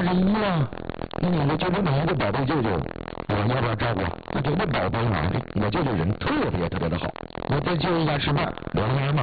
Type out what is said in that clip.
21了，那你的舅舅哪一个宝贝舅舅？我要不要照顾？那绝对宝贝嘛，我舅舅人特别特别的好，我再就一下吃饭，聊聊嘛。